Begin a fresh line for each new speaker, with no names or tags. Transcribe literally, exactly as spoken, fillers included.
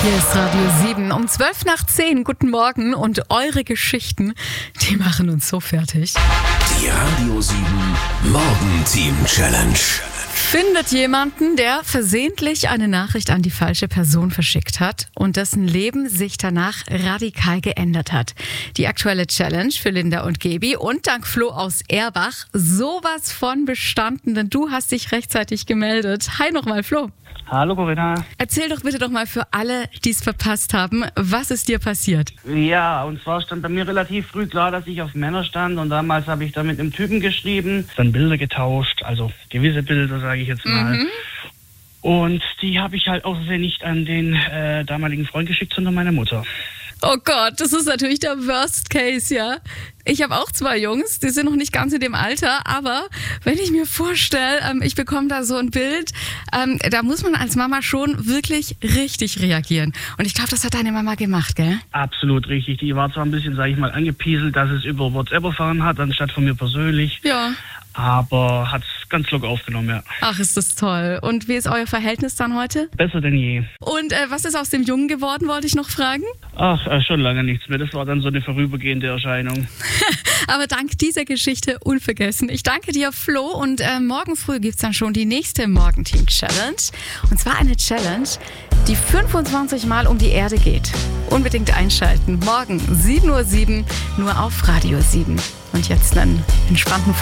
Hier ist Radio sieben um zwölf nach zehn. Guten Morgen und eure Geschichten, die machen uns so fertig.
Die Radio sieben Morgenteam Challenge.
Findet jemanden, der versehentlich eine Nachricht an die falsche Person verschickt hat und dessen Leben sich danach radikal geändert hat. Die aktuelle Challenge für Linda und Gaby und dank Flo aus Erbach sowas von bestanden, denn du hast dich rechtzeitig gemeldet. Hi nochmal, Flo.
Hallo Corinna.
Erzähl doch bitte doch mal für alle, die es verpasst haben, was ist dir passiert?
Ja, und zwar stand bei mir relativ früh klar, dass ich auf Männer stand und damals habe ich da mit einem Typen geschrieben, dann Bilder getauscht, also gewisse Bilder, sage ich jetzt mal. Mhm. Und die habe ich halt außersehen nicht an den äh, damaligen Freund geschickt, sondern meiner Mutter.
Oh Gott, das ist natürlich der Worst Case, ja. Ich habe auch zwei Jungs, die sind noch nicht ganz in dem Alter, aber wenn ich mir vorstelle, ähm, ich bekomme da so ein Bild, ähm, da muss man als Mama schon wirklich richtig reagieren. Und ich glaube, das hat deine Mama gemacht, gell?
Absolut richtig. Die war zwar ein bisschen, sage ich mal, angepieselt, dass es über WhatsApp erfahren hat, anstatt von mir persönlich.
Ja.
Aber hat es ganz locker aufgenommen, ja.
Ach, ist das toll. Und wie ist euer Verhältnis dann heute?
Besser denn je.
Und äh, was ist aus dem Jungen geworden, wollte ich noch fragen?
Ach, äh, schon lange nichts mehr. Das war dann so eine vorübergehende Erscheinung.
Aber dank dieser Geschichte unvergessen. Ich danke dir, Flo. Und äh, morgen früh gibt es dann schon die nächste Morgenteam-Challenge. Und zwar eine Challenge, die fünfundzwanzig Mal um die Erde geht. Unbedingt einschalten. Morgen sieben Uhr sieben nur auf Radio sieben. Und jetzt einen entspannten